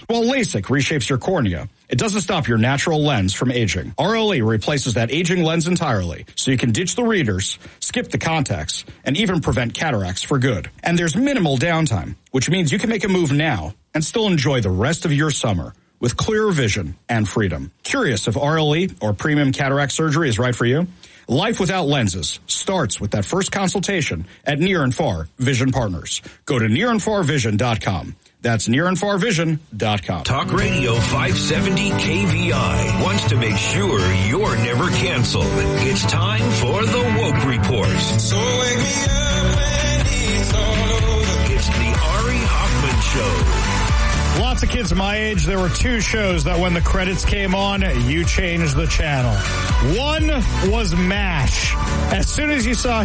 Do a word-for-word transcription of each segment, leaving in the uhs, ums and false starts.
While LASIK reshapes your cornea, it doesn't stop your natural lens from aging. R L E replaces that aging lens entirely, so you can ditch the readers, skip the contacts, and even prevent cataracts for good. And there's minimal downtime, which means you can make a move now and still enjoy the rest of your summer with clearer vision and freedom. Curious if R L E or premium cataract surgery is right for you? Life without lenses starts with that first consultation at Near and Far Vision Partners. Go to near and far vision dot com. That's near and far vision dot com. Talk Radio five seventy K V I wants to make sure you're never canceled. It's time for the Woke Report. So wake me up when it's all over. It's the Ari Hoffman Show. Lots of kids my age, there were two shows that when the credits came on, you changed the channel. One was MASH. As soon as you saw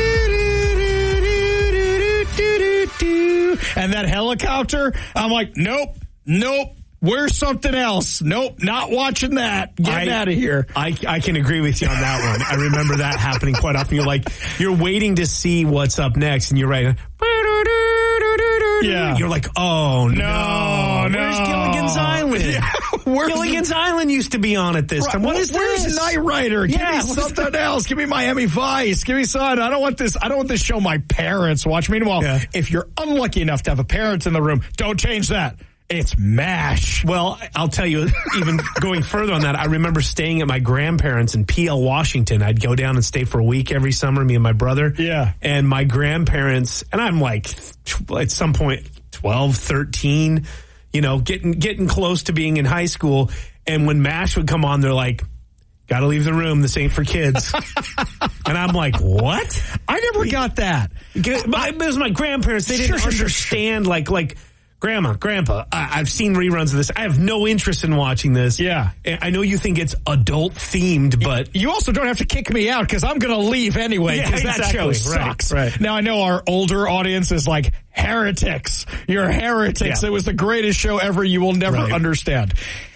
and that helicopter, I'm like, nope, nope. Where's something else? Nope, not watching that. Get out of here. I, I can agree with you on that one. I remember that happening quite often. You're like, you're waiting to see what's up next, and you're right. Yeah. You're like, oh, no. No, no. Where's Gilligan's Island? Yeah. Where's Gilligan's the... Island used to be on at this time. What is Where's this? Knight Rider? Give yeah, me something else. Give me Miami Vice. Give me something. I don't want this. I don't want this show my parents watch. Meanwhile, yeah. if you're unlucky enough to have a parent in the room, don't change that. It's MASH. Well, I'll tell you, even going further on that, I remember staying at my grandparents in P L, Washington. I'd go down and stay for a week every summer, me and my brother. Yeah. And my grandparents, and I'm like, at some point, twelve, thirteen, you know, getting getting close to being in high school. And when MASH would come on, they're like, gotta leave the room. This ain't for kids. And I'm like, what? I never got that. It was my grandparents. They didn't sure, understand, sure, sure. like, like, Grandma, Grandpa, I, I've seen reruns of this. I have no interest in watching this. Yeah. I know you think it's adult-themed, but... You also don't have to kick me out because I'm going to leave anyway because yeah, exactly. that show sucks. Right, right. Now, I know our older audience is like, heretics. You're heretics. Yeah. It was the greatest show ever. You will never right. understand.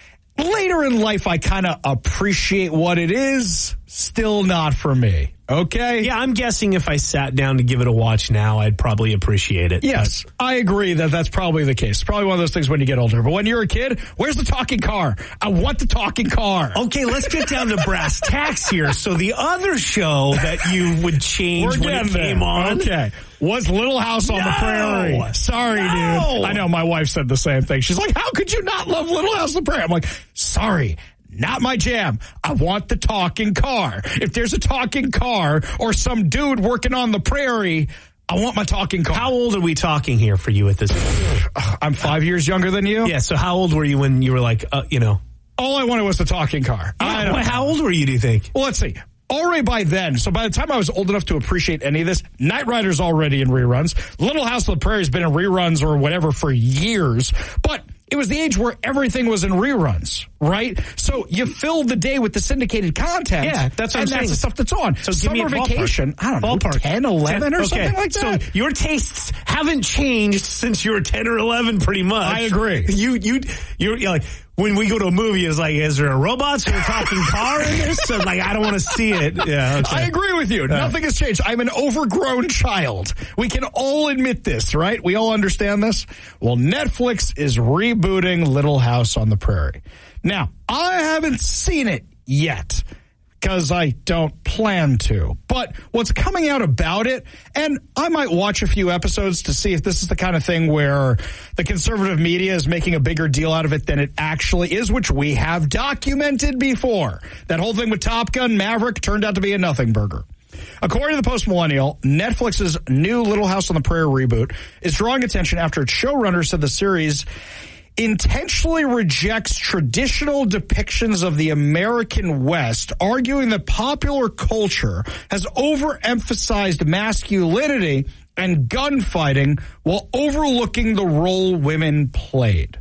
Later in life, I kind of appreciate what it is. Still not for me. Okay? Yeah, I'm guessing if I sat down to give it a watch now, I'd probably appreciate it. Yes, but I agree that that's probably the case. Probably one of those things when you get older. But when you're a kid, where's the talking car? I want the talking car. Okay, let's get down to brass tacks here. So the other show that you would change We're when it there. came on. Okay. Was Little House on no! the Prairie. Sorry, no! dude. I know my wife said the same thing. She's like, how could you not love Little House on the Prairie? I'm like, sorry. Not my jam. I want the talking car. If there's a talking car or some dude working on the prairie, I want my talking car. How old are we talking here for you at this point? I'm five years younger than you. Yeah, so how old were you when you were like, uh, you know? All I wanted was the talking car. Yeah, I don't well, how old were you, do you think? Well, let's see. Already by then, so by the time I was old enough to appreciate any of this, Knight Rider's already in reruns. Little House on the Prairie's been in reruns or whatever for years. But it was the age where everything was in reruns, right? So you filled the day with the syndicated content. Yeah, that's what I'm and saying. that's the stuff that's on. So Summer give me a Vacation, ballpark. I don't know, ballpark. ten, eleven or okay. something like that. So your tastes haven't changed since you were ten or eleven pretty much. I agree. You, you, you're, you're like, when we go to a movie, it's like, is there a robots or a talking car in this? So like, I don't want to see it. Yeah, okay. I agree with you. Uh, Nothing has changed. I'm an overgrown child. We can all admit this, right? We all understand this. Well, Netflix is rebooting Little House on the Prairie. Now, I haven't seen it yet because I don't plan to. But what's coming out about it, and I might watch a few episodes to see if this is the kind of thing where the conservative media is making a bigger deal out of it than it actually is, which we have documented before. That whole thing with Top Gun Maverick turned out to be a nothing burger. According to the Post-Millennial, Netflix's new Little House on the Prairie reboot is drawing attention after its showrunner said the series intentionally rejects traditional depictions of the American West, arguing that popular culture has overemphasized masculinity and gunfighting while overlooking the role women played.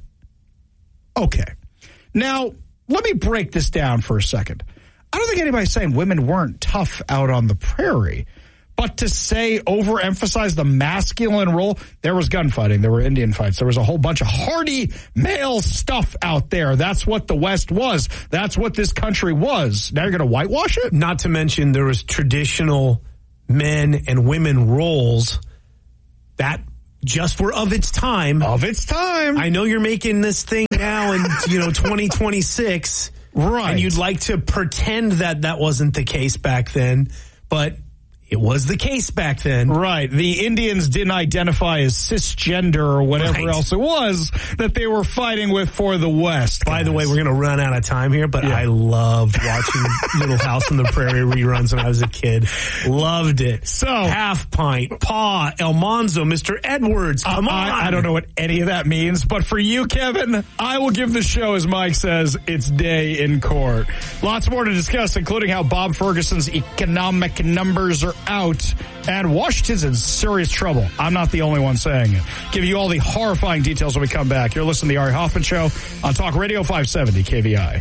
Okay. Now, let me break this down for a second. I don't think anybody's saying women weren't tough out on the prairie. But to say, overemphasize the masculine role, there was gunfighting, there were Indian fights, there was a whole bunch of hardy male stuff out there. That's what the West was. That's what this country was. Now you're going to whitewash it? Not to mention there was traditional men and women roles that just were of its time. Of its time. I know you're making this thing now in, you know, twenty twenty-six. Right. And you'd like to pretend that that wasn't the case back then, but it was the case back then. Right. The Indians didn't identify as cisgender or whatever Right. else it was that they were fighting with for the West. By guys. the way, we're going to run out of time here, but Yeah. I loved watching Little House on the Prairie reruns when I was a kid. Loved it. So- Half Pint, Pa, El Monzo, Mister Edwards. Come Uh, on. I, I don't know what any of that means, but for you, Kevin, I will give the show, as Mike says, its day in court. Lots more to discuss, including how Bob Ferguson's economic numbers are out, and Washington's in serious trouble. I'm not the only one saying it. Give you all the horrifying details when we come back. You're listening to the Ari Hoffman Show on Talk Radio five seventy K V I.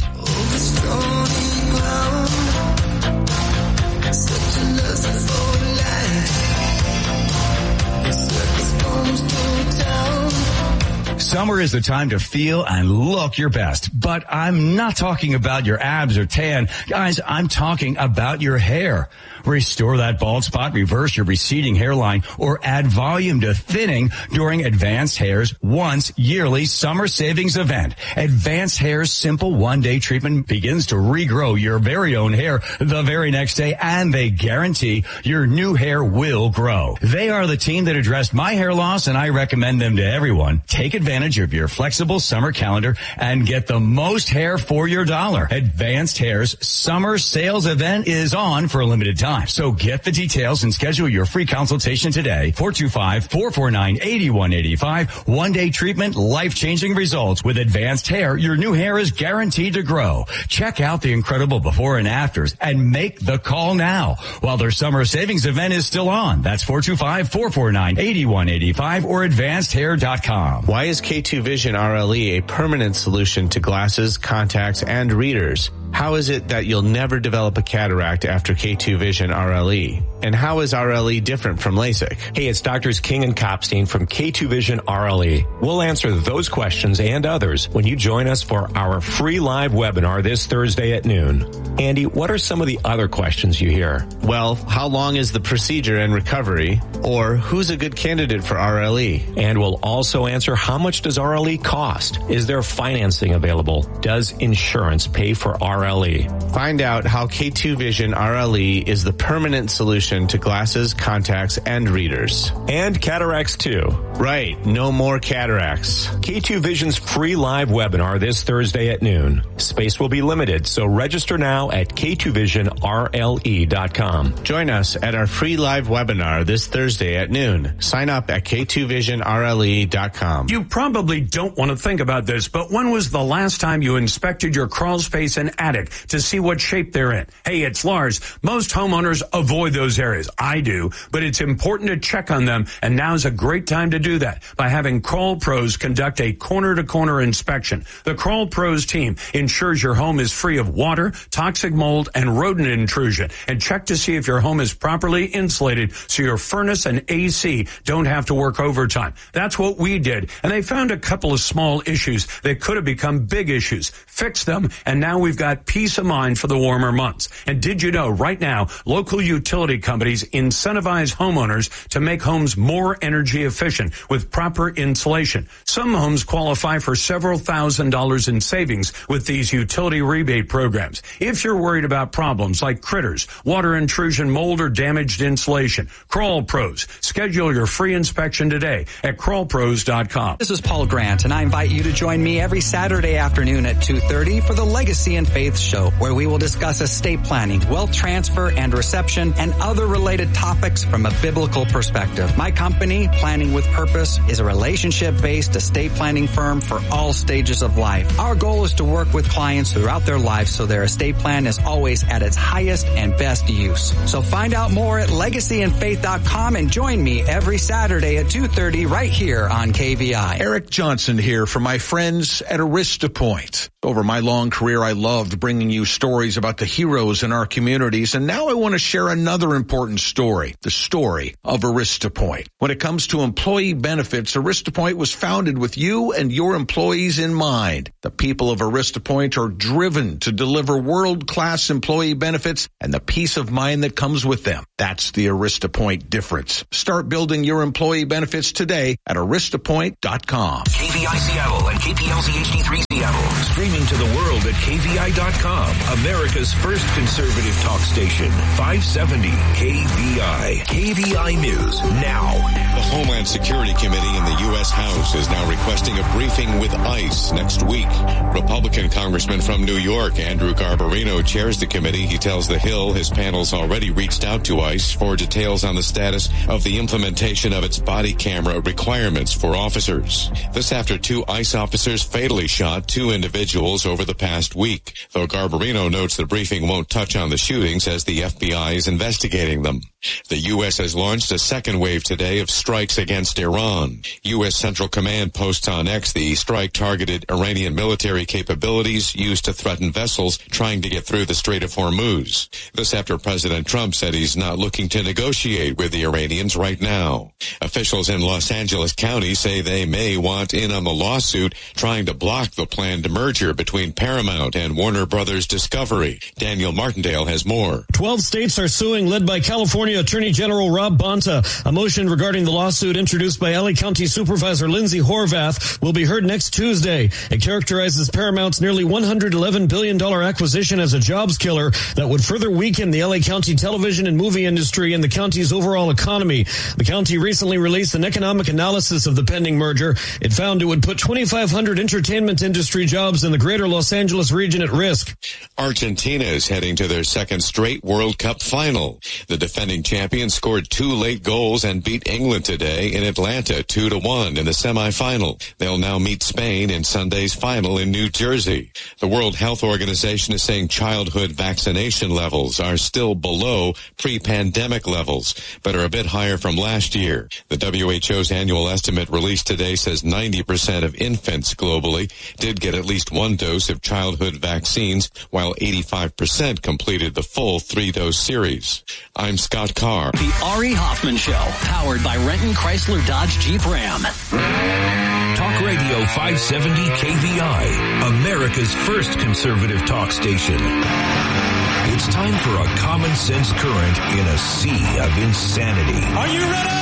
Summer is the time to feel and look your best, but I'm not talking about your abs or tan. Guys, I'm talking about your hair. Restore that bald spot, reverse your receding hairline, or add volume to thinning during Advanced Hair's once yearly summer savings event. Advanced Hair's simple one-day treatment begins to regrow your very own hair the very next day, and they guarantee your new hair will grow. They are the team that addressed my hair loss, and I recommend them to everyone. Take advantage of your flexible summer calendar and get the most hair for your dollar. Advanced Hair's summer sales event is on for a limited time. So get the details and schedule your free consultation today. four two five, four four nine, eight one eight five. One-day treatment, life-changing results. With Advanced Hair, your new hair is guaranteed to grow. Check out the incredible before and afters and make the call now while their summer savings event is still on. That's four two five, four four nine, eight one eight five or advanced hair dot com. Why is K two Vision R L E a permanent solution to glasses, contacts, and readers? How is it that you'll never develop a cataract after K two Vision R L E? And how is R L E different from LASIK? Hey, it's Doctors King and Kopstein from K two Vision R L E. We'll answer those questions and others when you join us for our free live webinar this Thursday at noon. Andy, what are some of the other questions you hear? Well, how long is the procedure and recovery? Or who's a good candidate for R L E? And we'll also answer how much does R L E cost? Is there financing available? Does insurance pay for R L E? Find out how K two Vision R L E is the permanent solution to glasses, contacts, and readers. And cataracts too. Right, no more cataracts. K two Vision's free live webinar this Thursday at noon. Space will be limited, so register now at K two vision R L E dot com. Join us at our free live webinar this Thursday at noon. Sign up at K two vision R L E dot com. You probably don't want to think about this, but when was the last time you inspected your crawl space and attic to see what shape they're in? Hey, it's Lars. Most homeowners avoid those areas. I do, but it's important to check on them, and now's a great time to do that by having Crawl Pros conduct a corner-to-corner inspection. The Crawl Pros team ensures your home is free of water, toxic mold, and rodent intrusion, and check to see if your home is properly insulated so your furnace and A C don't have to work overtime. That's what we did, and they found a couple of small issues that could have become big issues. Fixed them, and now we've got peace of mind for the warmer months. And did you know right now, local utility companies incentivize homeowners to make homes more energy efficient with proper insulation. Some homes qualify for several thousand dollars in savings with these utility rebate programs. If you're worried about problems like critters, water intrusion, mold, or damaged insulation, Crawl Pros. Schedule your free inspection today at crawl pros dot com. This is Paul Grant, and I invite you to join me every Saturday afternoon at two thirty for the Legacy and Faith Show, where we will discuss estate planning, wealth transfer and reception, and other related topics from a biblical perspective. My company, Planning with Purpose, is a relationship-based estate planning firm for all stages of life. Our goal is to work with clients throughout their lives so their estate plan is always at its highest and best use. So find out more at legacy and faith dot com and join me every Saturday at two thirty right here on K V I. Eric Johnson here for my friends at AristaPoint. Over my long career, I loved bringing you stories about the heroes in our communities, and now I want to share another important story, the story of AristaPoint. When it comes to employee benefits, AristaPoint was founded with you and your employees in mind. The people of AristaPoint are driven to deliver world-class employee benefits and the peace of mind that comes with them. That's the AristaPoint difference. Start building your employee benefits today at arista point dot com. K V I Seattle and K P L Z H D three K V I dot com, America's first conservative talk station, five seventy K V I. K V I News now. The Homeland Security Committee in the U S House is now requesting a briefing with ICE next week. Republican Congressman from New York, Andrew Garbarino, chairs the committee. He tells The Hill his panel's already reached out to ICE for details on the status of the implementation of its body camera requirements for officers. This after two ICE officers fatally shot two individuals over the past week, though Garbarino notes the briefing won't touch on the shootings as the F B I is investigating them. The U S has launched a second wave today of strikes against Iran. U S Central Command posts on X the strike targeted Iranian military capabilities used to threaten vessels trying to get through the Strait of Hormuz. This after President Trump said he's not looking to negotiate with the Iranians right now. Officials in Los Angeles County say they may want in on the lawsuit trying to block the planned merger between Paramount and Warner Brothers Discovery. Daniel Martindale has more. Twelve states are suing, led by California Attorney General Rob Bonta. A motion regarding the lawsuit introduced by L A County Supervisor Lindsay Horvath will be heard next Tuesday. It characterizes Paramount's nearly one hundred eleven billion dollars acquisition as a jobs killer that would further weaken the L A County television and movie industry and the county's overall economy. The county recently released an economic analysis of the pending merger. It found it would put twenty-five hundred entertainment industry jobs in the greater Los Angeles region at risk. Argentina is heading to their second straight World Cup final. The defending champions scored two late goals and beat England today in Atlanta two to one in the semifinal. They'll now meet Spain in Sunday's final in New Jersey. The World Health Organization is saying childhood vaccination levels are still below pre-pandemic levels, but are a bit higher from last year. The W H O's annual estimate released today says ninety percent of infants globally did get at least one dose of childhood vaccines, while eighty-five percent completed the full three-dose series. I'm Scott Carr. The Ari Hoffman Show, powered by Renton Chrysler Dodge Jeep Ram. Talk Radio five seventy K V I, America's first conservative talk station. It's time for a common sense current in a sea of insanity. Are you ready?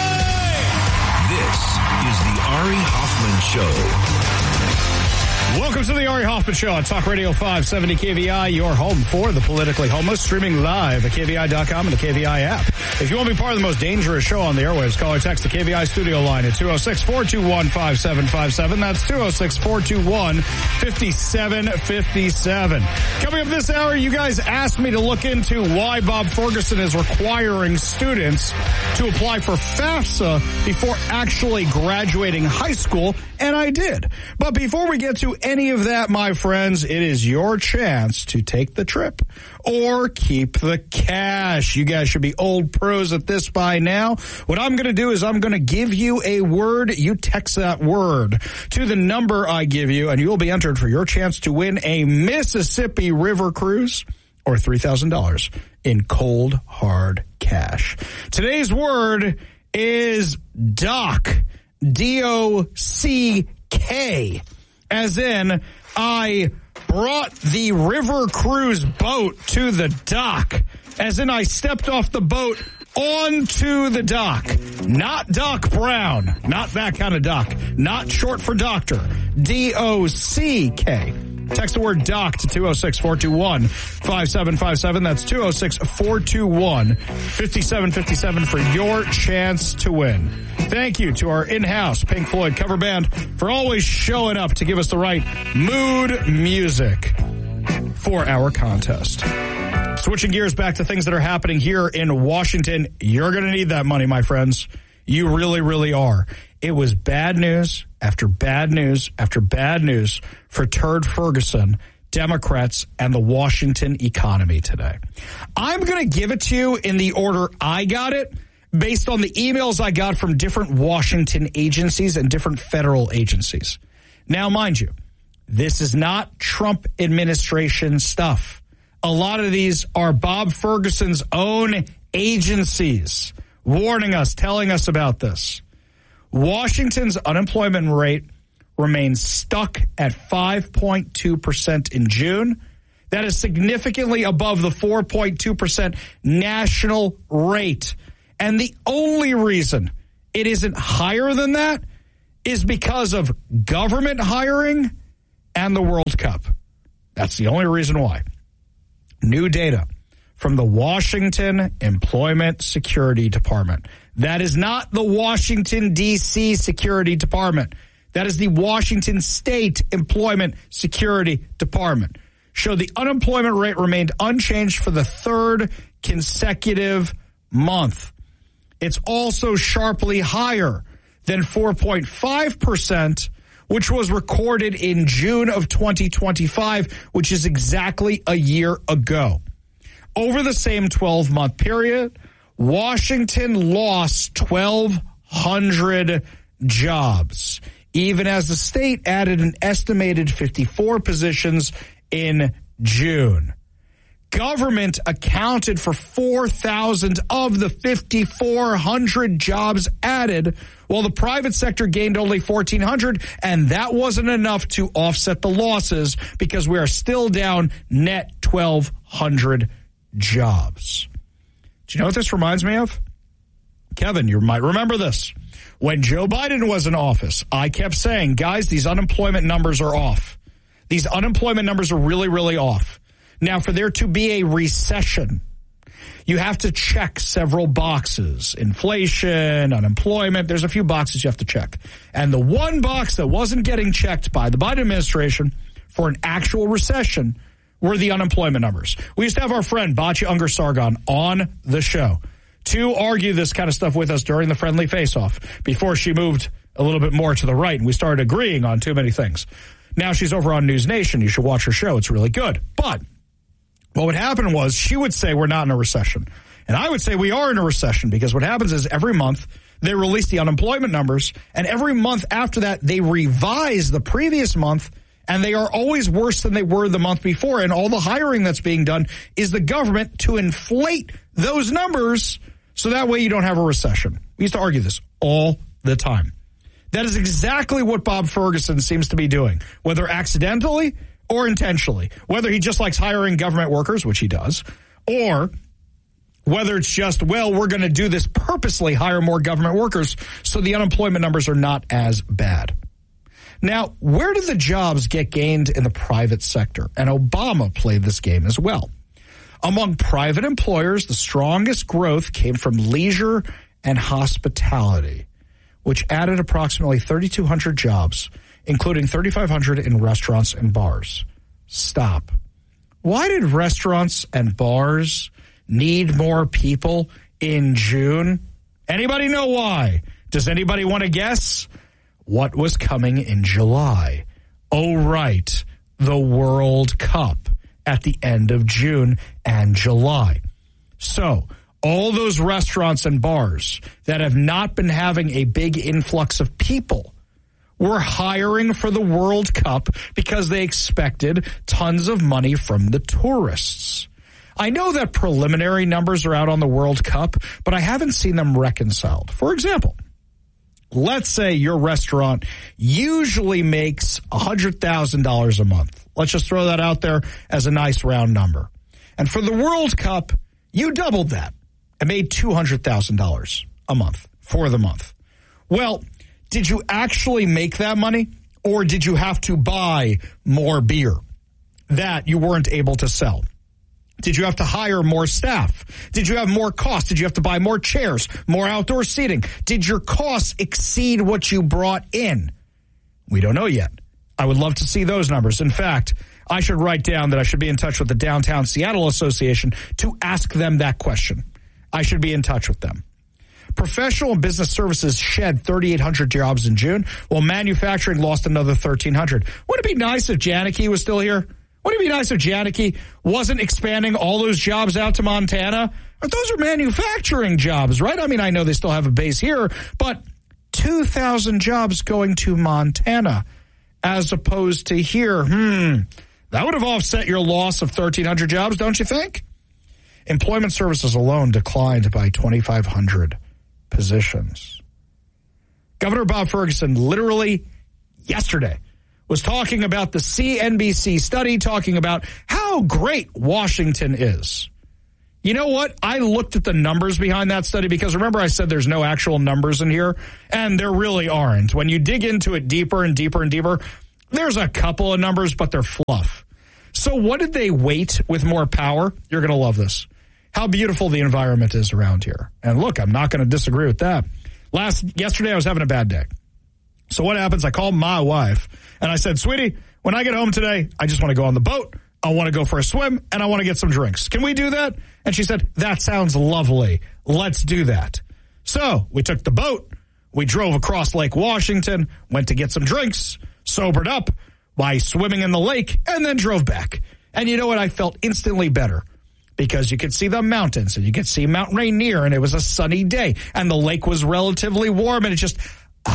This is the Ari Hoffman Show. Welcome to the Ari Hoffman Show on Talk Radio five seventy K V I, your home for the politically homeless, streaming live at K V I dot com and the K V I app. If you want to be part of the most dangerous show on the airwaves, call or text the K V I studio line at two oh six, four two one, five seven five seven. That's two oh six, four two one, five seven five seven. Coming up this hour, you guys asked me to look into why Bob Ferguson is requiring students to apply for FAFSA before actually graduating high school, and I did. But before we get to any of that, my friends, it is your chance to take the trip or keep the cash. You guys should be old pros at this by now. What I'm going to do is I'm going to give you a word. You text that word to the number I give you, and you'll be entered for your chance to win a Mississippi River cruise or three thousand dollars in cold, hard cash. Today's word is dock. D O C K. As in, I brought the river cruise boat to the dock. As in, I stepped off the boat onto the dock. Not Doc Brown. Not that kind of doc. Not short for doctor. D O C K. Text the word doc to two oh six, four two one, five seven five seven. That's two oh six, four two one, five seven five seven for your chance to win. Thank you to our in-house Pink Floyd cover band for always showing up to give us the right mood music for our contest. Switching gears back to things that are happening here in Washington. You're going to need that money, my friends. You really, really are. It was bad news after bad news after bad news for Turd Ferguson, Democrats, and the Washington economy today. I'm going to give it to you in the order I got it, based on the emails I got from different Washington agencies and different federal agencies. Now, mind you, this is not Trump administration stuff. A lot of these are Bob Ferguson's own agencies warning us, telling us about this. Washington's unemployment rate remains stuck at five point two percent in June. That is significantly above the four point two percent national rate. And the only reason it isn't higher than that is because of government hiring and the World Cup. That's the only reason why. New data from the Washington Employment Security Department. That is not the Washington, D C Security Department. That is the Washington State Employment Security Department. Showed the unemployment rate remained unchanged for the third consecutive month. It's also sharply higher than four point five percent, which was recorded in June of twenty twenty-five, which is exactly a year ago. Over the same twelve-month period, Washington lost twelve hundred jobs, even as the state added an estimated fifty-four positions in June. Government accounted for four thousand of the fifty-four hundred jobs added, while the private sector gained only fourteen hundred, and that wasn't enough to offset the losses because we are still down net twelve hundred jobs. Do you know what this reminds me of? Kevin, you might remember this. When Joe Biden was in office, I kept saying, guys, these unemployment numbers are off. These unemployment numbers are really, really off. Now, for there to be a recession, you have to check several boxes. Inflation, unemployment, there's a few boxes you have to check. And the one box that wasn't getting checked by the Biden administration for an actual recession were the unemployment numbers. We used to have our friend Batya Ungar-Sargon on the show to argue this kind of stuff with us during the friendly face-off before she moved a little bit more to the right and we started agreeing on too many things. Now she's over on News Nation. You should watch her show. It's really good. But what would happen was she would say we're not in a recession. And I would say we are in a recession because what happens is every month they release the unemployment numbers, and every month after that they revise the previous month, and they are always worse than they were the month before. And all the hiring that's being done is the government to inflate those numbers so that way you don't have a recession. We used to argue this all the time. That is exactly what Bob Ferguson seems to be doing, whether accidentally or intentionally, whether he just likes hiring government workers, which he does, or whether it's just, well, we're going to do this purposely, hire more government workers so the unemployment numbers are not as bad. Now, where did the jobs get gained in the private sector? And Obama played this game as well. Among private employers, the strongest growth came from leisure and hospitality, which added approximately thirty-two hundred jobs, including thirty-five hundred in restaurants and bars. Stop. Why did restaurants and bars need more people in June? Anybody know why? Does anybody want to guess? What was coming in July? Oh, right. The World Cup at the end of June and July. So all those restaurants and bars that have not been having a big influx of people were hiring for the World Cup because they expected tons of money from the tourists. I know that preliminary numbers are out on the World Cup, but I haven't seen them reconciled. For example, let's say your restaurant usually makes one hundred thousand dollars a month. Let's just throw that out there as a nice round number. And for the World Cup, you doubled that and made two hundred thousand dollars a month for the month. Well, did you actually make that money, or did you have to buy more beer that you weren't able to sell? Did you have to hire more staff? Did you have more costs? Did you have to buy more chairs, more outdoor seating? Did your costs exceed what you brought in? We don't know yet. I would love to see those numbers. In fact, I should write down that I should be in touch with the Downtown Seattle Association to ask them that question. I should be in touch with them. Professional and business services shed thirty-eight hundred jobs in June, while manufacturing lost another thirteen hundred. Wouldn't it be nice if Janicki was still here? Wouldn't it be nice if Janicki wasn't expanding all those jobs out to Montana? Those are manufacturing jobs, right? I mean, I know they still have a base here, but two thousand jobs going to Montana as opposed to here. Hmm, that would have offset your loss of thirteen hundred jobs, don't you think? Employment services alone declined by twenty-five hundred positions. Governor Bob Ferguson literally yesterday was talking about the C N B C study, talking about how great Washington is. You know what? I looked at the numbers behind that study because remember I said there's no actual numbers in here, and there really aren't. When you dig into it deeper and deeper and deeper, there's a couple of numbers, but they're fluff. So what did they weight with more power? You're going to love this. How beautiful the environment is around here. And look, I'm not going to disagree with that. Last Yesterday, I was having a bad day. So what happens? I called my wife, and I said, sweetie, when I get home today, I just want to go on the boat. I want to go for a swim, and I want to get some drinks. Can we do that? And she said, that sounds lovely. Let's do that. So we took the boat. We drove across Lake Washington, went to get some drinks, sobered up by swimming in the lake, and then drove back. And you know what? I felt instantly better because you could see the mountains, and you could see Mount Rainier, and it was a sunny day, and the lake was relatively warm, and it just,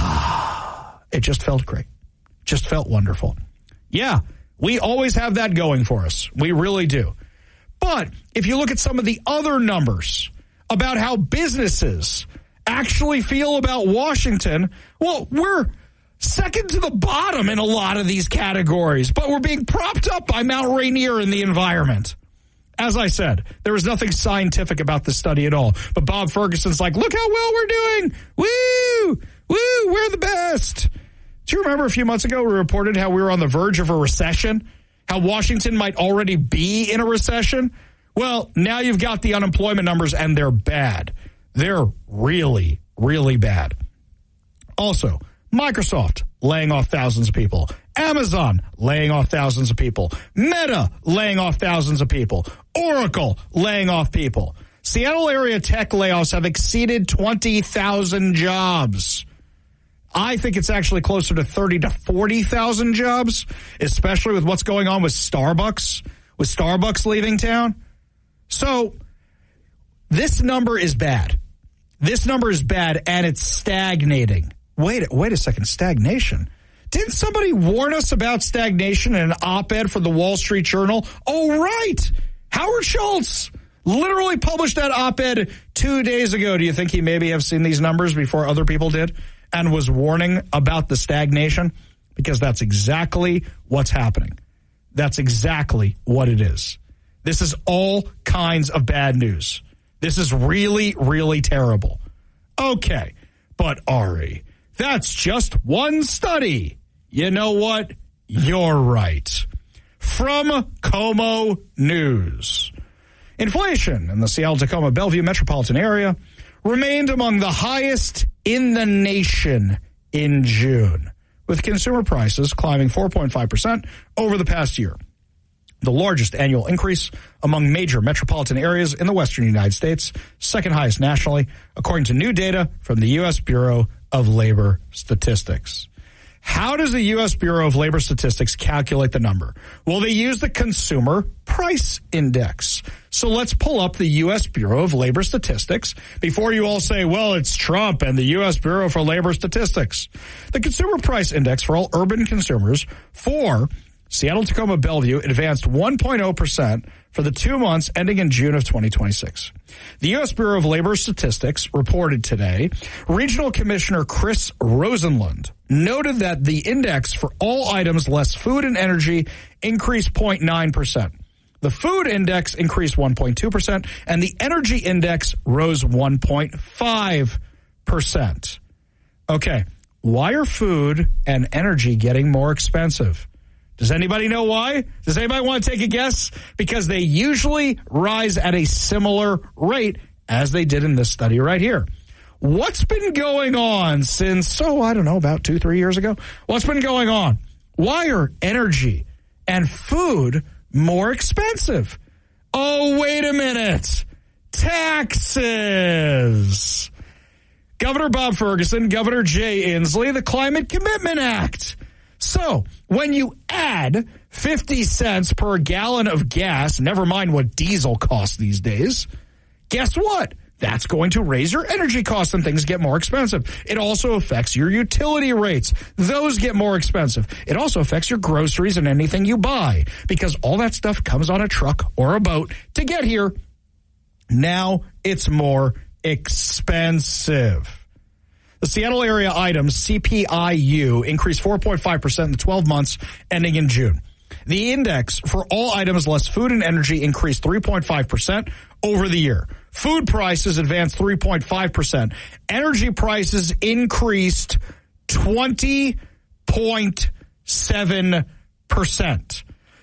ah, it just felt great. Just felt wonderful. Yeah. We always have that going for us. We really do. But if you look at some of the other numbers about how businesses actually feel about Washington, well, we're second to the bottom in a lot of these categories, but we're being propped up by Mount Rainier and the environment. As I said, there was nothing scientific about this study at all. But Bob Ferguson's like, look how well we're doing. Woo! Woo! We're the best. Do you remember a few months ago we reported how we were on the verge of a recession? How Washington might already be in a recession? Well, now you've got the unemployment numbers, and they're bad. They're really, really bad. Also, Microsoft laying off thousands of people. Amazon laying off thousands of people. Meta laying off thousands of people. Oracle laying off people. Seattle area tech layoffs have exceeded twenty thousand jobs. I think it's actually closer to thirty to forty thousand jobs, especially with what's going on with Starbucks, with Starbucks leaving town. So this number is bad. This number is bad, and it's stagnating. Wait, wait a second, stagnation? Didn't somebody warn us about stagnation in an op-ed for the Wall Street Journal? Oh, right. Howard Schultz literally published that op-ed two days ago. Do you think he maybe have seen these numbers before other people did and was warning about the stagnation? Because that's exactly what's happening. That's exactly what it is. This is all kinds of bad news. This is really, really terrible. Okay, but Ari, that's just one study. You know what? You're right. From Como News. Inflation in the Seattle-Tacoma Bellevue metropolitan area remained among the highest in the nation in June, with consumer prices climbing four point five percent over the past year, the largest annual increase among major metropolitan areas in the western United States, second highest nationally, according to new data from the U S Bureau of Labor Statistics. How does the U S Bureau of Labor Statistics calculate the number? Well, they use the Consumer Price Index. So let's pull up the U S Bureau of Labor Statistics before you all say, well, it's Trump and the U S Bureau for Labor Statistics. The Consumer Price Index for all urban consumers for Seattle-Tacoma Bellevue advanced one point zero percent for the two months ending in June of twenty twenty-six. The U S Bureau of Labor Statistics reported today, Regional Commissioner Chris Rosenlund noted that the index for all items less food and energy increased zero point nine percent. The food index increased one point two percent, and the energy index rose one point five percent. Okay, why are food and energy getting more expensive? Does anybody know why? Does anybody want to take a guess? Because they usually rise at a similar rate as they did in this study right here. What's been going on since, oh, I don't know, about two, three years ago? What's been going on? Why are energy and food more expensive? Oh, wait a minute. Taxes. Governor Bob Ferguson, Governor Jay Inslee, the Climate Commitment Act. So when you add fifty cents per gallon of gas, never mind what diesel costs these days, guess what? That's going to raise your energy costs and things get more expensive. It also affects your utility rates. Those get more expensive. It also affects your groceries and anything you buy because all that stuff comes on a truck or a boat to get here. Now it's more expensive. The Seattle area items, C P I U, increased four point five percent in the twelve months ending in June. The index for all items less food and energy increased three point five percent over the year. Food prices advanced three point five percent. Energy prices increased twenty point seven percent.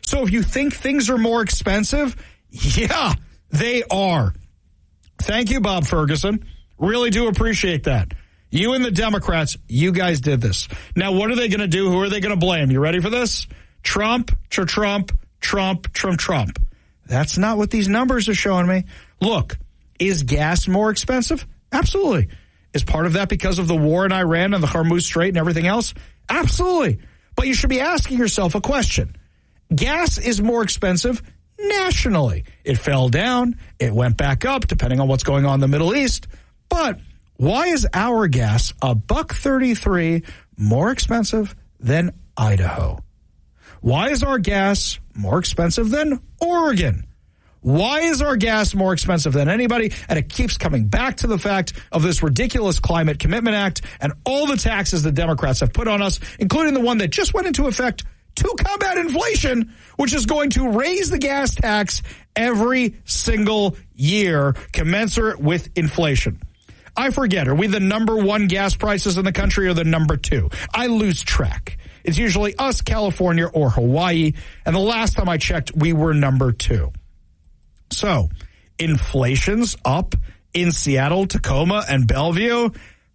So if you think things are more expensive, yeah, they are. Thank you, Bob Ferguson. Really do appreciate that. You and the Democrats, you guys did this. Now, what are they going to do? Who are they going to blame? You ready for this? Trump, Trump, Trump, Trump, Trump, Trump. That's not what these numbers are showing me. Look, is gas more expensive? Absolutely. Is part of that because of the war in Iran and the Hormuz Strait and everything else? Absolutely. But you should be asking yourself a question. Gas is more expensive nationally. It fell down. It went back up, depending on what's going on in the Middle East. But why is our gas a buck thirty-three more expensive than Idaho? Why is our gas more expensive than Oregon? Why is our gas more expensive than anybody? And it keeps coming back to the fact of this ridiculous Climate Commitment Act and all the taxes the Democrats have put on us, including the one that just went into effect to combat inflation, which is going to raise the gas tax every single year, commensurate with inflation. I forget, are we the number one gas prices in the country or the number two? I lose track. It's usually us, California, or Hawaii. And the last time I checked, we were number two. So, inflation's up in Seattle, Tacoma, and Bellevue.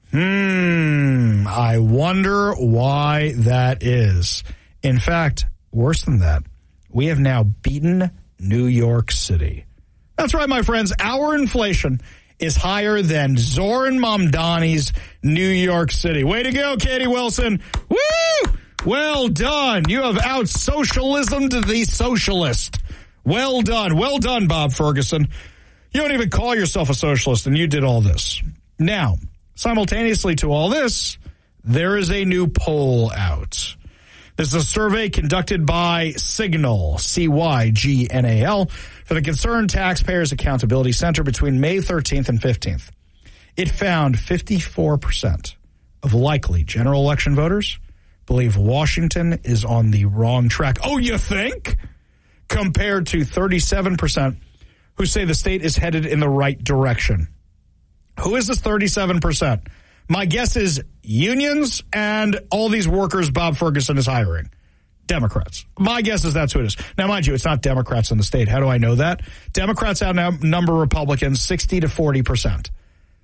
Hmm, I wonder why that is. In fact, worse than that, we have now beaten New York City. That's right, my friends. Our inflation is higher than Zoran Mamdani's New York City. Way to go, Katie Wilson. Woo! Well done. You have out-socialismed the socialist. Well done. Well done, Bob Ferguson. You don't even call yourself a socialist, and you did all this. Now, simultaneously to all this, there is a new poll out. This is a survey conducted by Signal, C Y G N A L, for the Concerned Taxpayers Accountability Center between May thirteenth and fifteenth. It found fifty-four percent of likely general election voters believe Washington is on the wrong track. Oh, you think? Compared to thirty-seven percent who say the state is headed in the right direction. Who is this thirty-seven percent? My guess is unions and all these workers Bob Ferguson is hiring. Democrats. My guess is that's who it is. Now, mind you, it's not Democrats in the state. How do I know that? Democrats outnumber Republicans sixty to forty percent.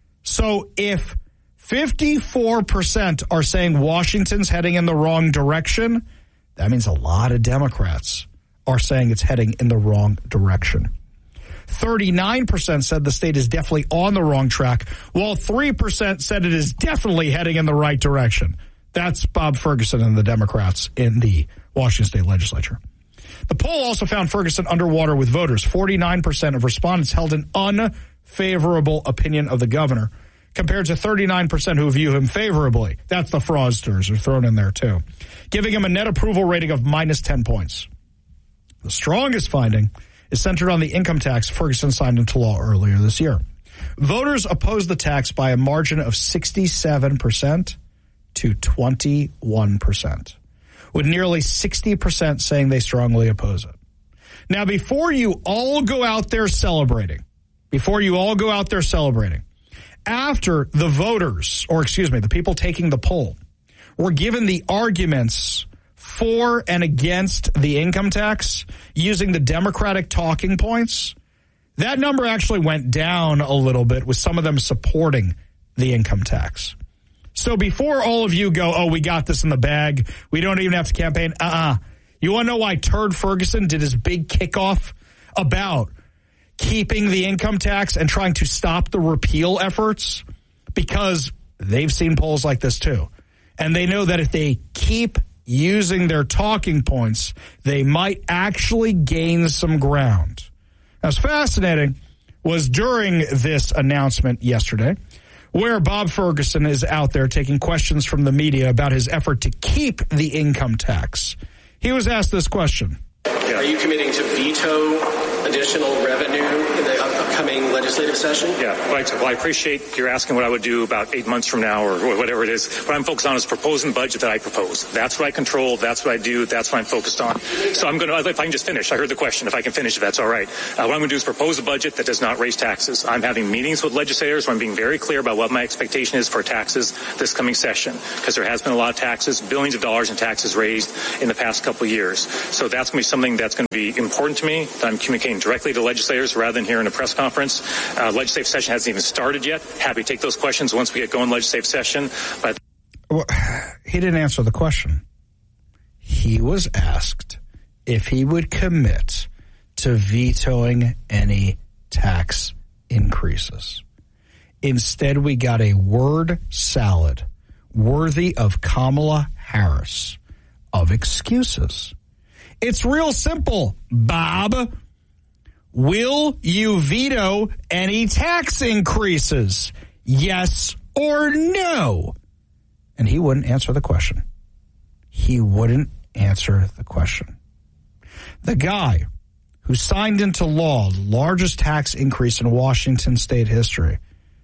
So if fifty-four percent are saying Washington's heading in the wrong direction, that means a lot of Democrats are saying it's heading in the wrong direction. thirty-nine percent said the state is definitely on the wrong track, while three percent said it is definitely heading in the right direction. That's Bob Ferguson and the Democrats in the Washington State Legislature. The poll also found Ferguson underwater with voters. forty-nine percent of respondents held an unfavorable opinion of the governor, compared to thirty-nine percent who view him favorably. That's the fraudsters are thrown in there, too, giving him a net approval rating of minus ten points. The strongest finding is centered on the income tax Ferguson signed into law earlier this year. Voters opposed the tax by a margin of sixty-seven percent to twenty-one percent, with nearly sixty percent saying they strongly oppose it. Now, before you all go out there celebrating, before you all go out there celebrating, after the voters, or excuse me, the people taking the poll, were given the arguments for and against the income tax using the Democratic talking points, that number actually went down a little bit, with some of them supporting the income tax. So before all of you go, oh, we got this in the bag, we don't even have to campaign, uh-uh. You want to know why Turd Ferguson did his big kickoff about keeping the income tax and trying to stop the repeal efforts? Because they've seen polls like this too. And they know that if they keep using their talking points, they might actually gain some ground. Now, what's fascinating was during this announcement yesterday, where Bob Ferguson is out there taking questions from the media about his effort to keep the income tax. He was asked this question. Are you committing to veto additional revenue in the upcoming legislative session? Yeah, right. Well, I appreciate you're asking what I would do about eight months from now or whatever it is. What I'm focused on is proposing budget that I propose. That's what I control. That's what I do. That's what I'm focused on. So I'm going to, if I can just finish, I heard the question. If I can finish, if that's all right. Uh, what I'm going to do is propose a budget that does not raise taxes. I'm having meetings with legislators where I'm being very clear about what my expectation is for taxes this coming session, because there has been a lot of taxes, billions of dollars in taxes raised in the past couple of years. So that's going to be something that's going to be important to me, that I'm communicating directly to legislators rather than here in a press conference. Uh, legislative session hasn't even started yet. Happy to take those questions once we get going legislative session. But well, he didn't answer the question. He was asked if he would commit to vetoing any tax increases. Instead, we got a word salad worthy of Kamala Harris of excuses. It's real simple, Bob. Will you veto any tax increases? Yes or no? And he wouldn't answer the question. He wouldn't answer the question. The guy who signed into law the largest tax increase in Washington state history,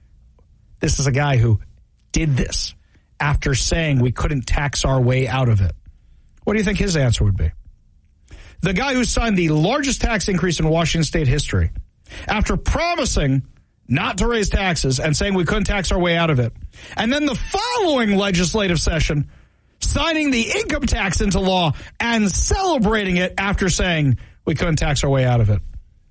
this is a guy who did this after saying we couldn't tax our way out of it. What do you think his answer would be? The guy who signed the largest tax increase in Washington state history, after promising not to raise taxes and saying we couldn't tax our way out of it, and then the following legislative session, signing the income tax into law and celebrating it after saying we couldn't tax our way out of it.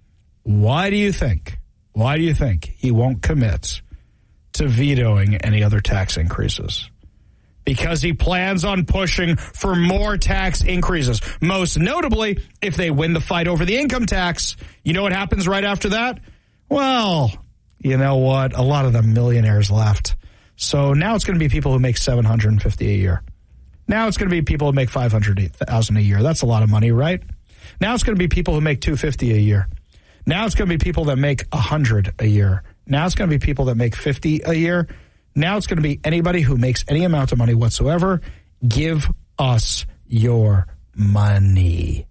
Why do you think, why do you think he won't commit to vetoing any other tax increases? Because he plans on pushing for more tax increases. Most notably, if they win the fight over the income tax, you know what happens right after that? Well, you know what? A lot of the millionaires left. So now it's going to be people who make seven hundred fifty dollars a year. Now it's going to be people who make five hundred thousand dollars a year. That's a lot of money, right? Now it's going to be people who make two hundred fifty dollars a year. Now it's going to be people that make one hundred dollars a year. Now it's going to be people that make fifty dollars a year. Now it's going to be anybody who makes any amount of money whatsoever. Give us your money.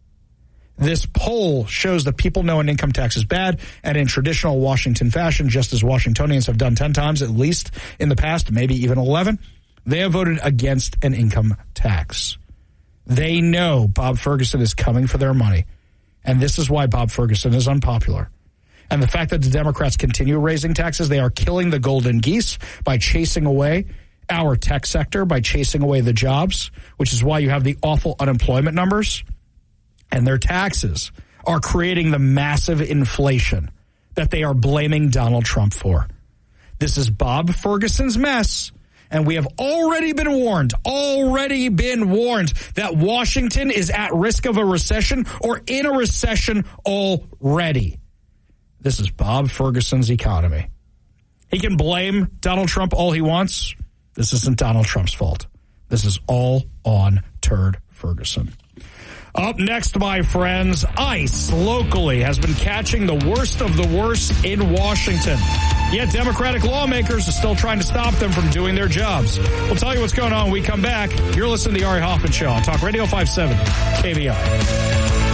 This poll shows that people know an income tax is bad, and in traditional Washington fashion, just as Washingtonians have done ten times at least in the past, maybe even eleven, they have voted against an income tax. They know Bob Ferguson is coming for their money, and this is why Bob Ferguson is unpopular. And the fact that the Democrats continue raising taxes, they are killing the golden geese by chasing away our tech sector, by chasing away the jobs, which is why you have the awful unemployment numbers. And their taxes are creating the massive inflation that they are blaming Donald Trump for. This is Bob Ferguson's mess. And we have already been warned, already been warned that Washington is at risk of a recession or in a recession already. This is Bob Ferguson's economy. He can blame Donald Trump all he wants. This isn't Donald Trump's fault. This is all on Turd Ferguson. Up next, my friends, ICE locally has been catching the worst of the worst in Washington. Yet Democratic lawmakers are still trying to stop them from doing their jobs. We'll tell you what's going on when we come back. You're listening to the Ari Hoffman Show on Talk Radio five seventy K V I.